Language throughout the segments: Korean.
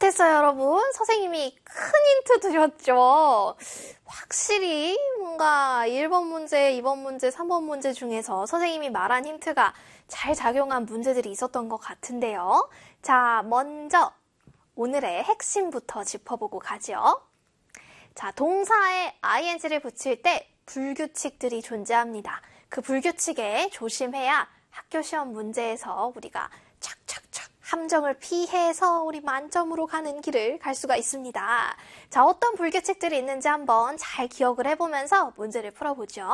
어땠어요, 여러분? 선생님이 큰 힌트 드렸죠? 확실히 뭔가 1번 문제, 2번 문제, 3번 문제 중에서 선생님이 말한 힌트가 잘 작용한 문제들이 있었던 것 같은데요. 자, 먼저 오늘의 핵심부터 짚어보고 가죠. 자, 동사에 ing를 붙일 때 불규칙들이 존재합니다. 그 불규칙에 조심해야 학교 시험 문제에서 우리가 착착착 함정을 피해서 우리 만점으로 가는 길을 갈 수가 있습니다. 자, 어떤 불규칙들이 있는지 한번 잘 기억을 해보면서 문제를 풀어보죠.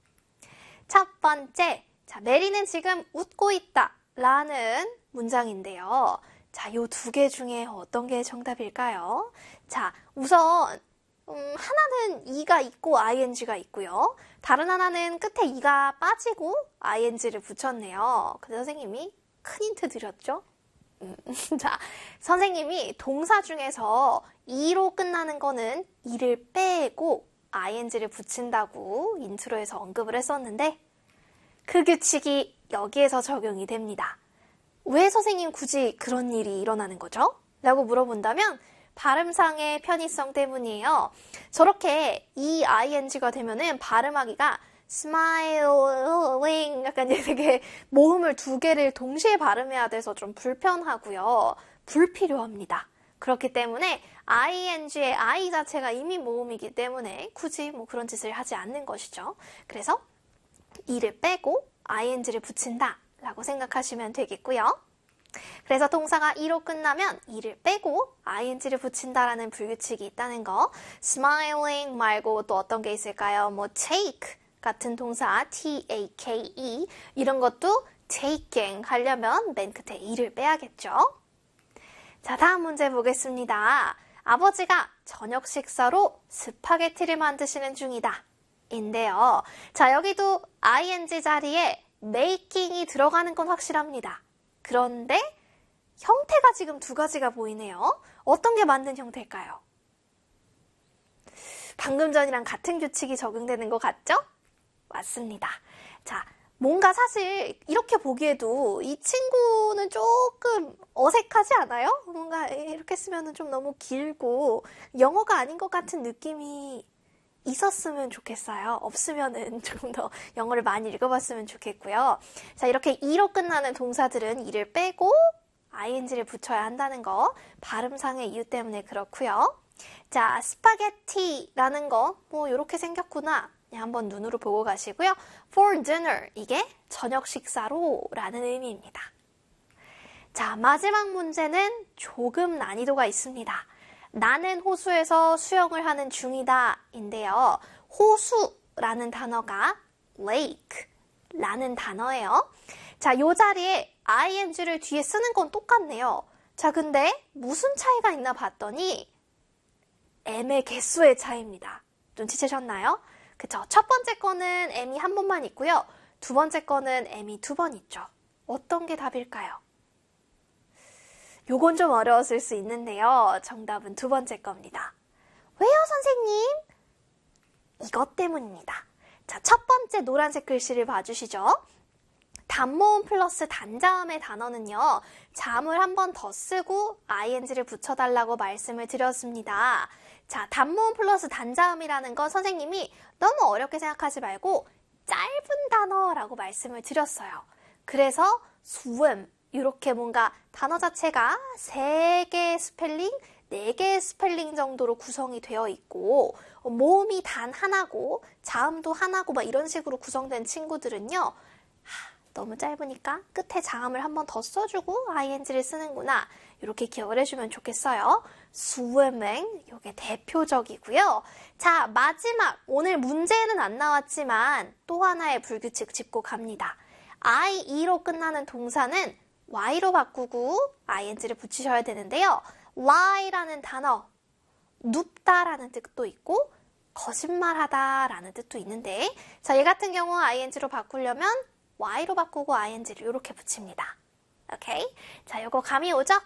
첫 번째, 자, 메리는 지금 웃고 있다 라는 문장인데요. 자, 요 두 개 중에 어떤 게 정답일까요? 자, 우선 하나는 e가 있고 ing가 있고요. 다른 하나는 끝에 e가 빠지고 ing를 붙였네요. 근데 선생님이 큰 힌트 드렸죠? 자, 선생님이 동사 중에서 e로 끝나는 거는 e를 빼고 ing를 붙인다고 인트로에서 언급을 했었는데 그 규칙이 여기에서 적용이 됩니다. 왜 선생님 굳이 그런 일이 일어나는 거죠? 라고 물어본다면 발음상의 편의성 때문이에요. 저렇게 ing가 되면은 발음하기가 smiling 약간 되게 모음을 두 개를 동시에 발음해야 돼서 좀 불편하고요. 불필요합니다. 그렇기 때문에 ing의 I 자체가 이미 모음이기 때문에 굳이 뭐 그런 짓을 하지 않는 것이죠. 그래서 e를 빼고 ing를 붙인다 라고 생각하시면 되겠고요. 그래서 동사가 e로 끝나면 e를 빼고 ing를 붙인다라는 불규칙이 있다는 거. smiling 말고 또 어떤 게 있을까요? 뭐 take 같은 동사 take 이런 것도 taking 하려면 맨 끝에 e를 빼야겠죠. 자, 다음 문제 보겠습니다. 아버지가 저녁 식사로 스파게티를 만드시는 중이다 인데요. 자, 여기도 ing 자리에 making이 들어가는 건 확실합니다. 그런데 형태가 지금 두 가지가 보이네요. 어떤 게 만든 형태일까요? 방금 전이랑 같은 규칙이 적용되는 것 같죠? 맞습니다. 자, 뭔가 사실 이렇게 보기에도 이 친구는 조금 어색하지 않아요? 뭔가 이렇게 쓰면 좀 너무 길고 영어가 아닌 것 같은 느낌이 있었으면 좋겠어요. 없으면은 조금 더 영어를 많이 읽어봤으면 좋겠고요. 자, 이렇게 e로 끝나는 동사들은 e를 빼고 ing를 붙여야 한다는 거 발음상의 이유 때문에 그렇고요. 자, 스파게티라는 거 뭐 이렇게 생겼구나. 그냥 한번 눈으로 보고 가시고요. For dinner 이게 저녁 식사로 라는 의미입니다. 자, 마지막 문제는 조금 난이도가 있습니다. 나는 호수에서 수영을 하는 중이다 인데요. 호수라는 단어가 lake 라는 단어예요. 자, 요 자리에 ing를 뒤에 쓰는 건 똑같네요. 자, 근데 무슨 차이가 있나 봤더니 m의 개수의 차이입니다. 눈치채셨나요? 그쵸? 첫 번째 거는 m이 한 번만 있고요. 두 번째 거는 m이 두 번 있죠. 어떤 게 답일까요? 요건 좀 어려웠을 수 있는데요. 정답은 두 번째 겁니다. 왜요, 선생님? 이것 때문입니다. 자, 첫 번째 노란색 글씨를 봐주시죠. 단모음 플러스 단자음의 단어는요. 자음을 한 번 더 쓰고 ing를 붙여달라고 말씀을 드렸습니다. 자, 단모음 플러스 단자음이라는 건 선생님이 너무 어렵게 생각하지 말고 짧은 단어라고 말씀을 드렸어요. 그래서 swim 이렇게 뭔가 단어 자체가 3개의 스펠링, 4개의 스펠링 정도로 구성이 되어 있고 모음이 단 하나고 자음도 하나고 막 이런 식으로 구성된 친구들은요. 너무 짧으니까 끝에 자음을 한 번 더 써주고 ing를 쓰는구나. 이렇게 기억을 해주면 좋겠어요. swimming, 이게 대표적이고요. 자, 마지막 오늘 문제에는 안 나왔지만 또 하나의 불규칙 짚고 갑니다. IE로 끝나는 동사는 Y로 바꾸고 ing를 붙이셔야 되는데요. lie라는 단어, 눕다라는 뜻도 있고 거짓말하다라는 뜻도 있는데 자, 얘 같은 경우 ing로 바꾸려면 Y로 바꾸고 ing를 이렇게 붙입니다. 오케이? 자, 요거 감이 오죠?